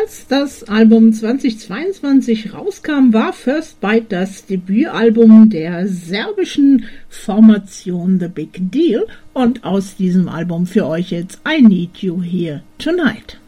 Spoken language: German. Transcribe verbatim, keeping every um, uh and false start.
Als das Album zweitausendzweiundzwanzig rauskam, war First Bite das Debütalbum der serbischen Formation The Big Deal und aus diesem Album für euch jetzt I Need You Here Tonight.